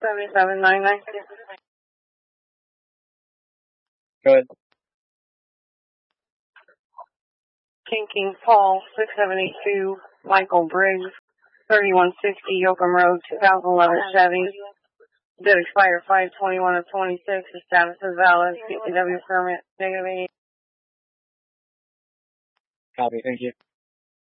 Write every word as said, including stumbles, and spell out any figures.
seventy-seven ninety-nine. Go ahead. King King Paul, six seven eight two, Michael Briggs, thirty-one sixty, Yoakum Road, two thousand eleven Chevy. Did expire five twenty-one of twenty-six. The status is valid. P C W permit, negative eight. Copy, thank you.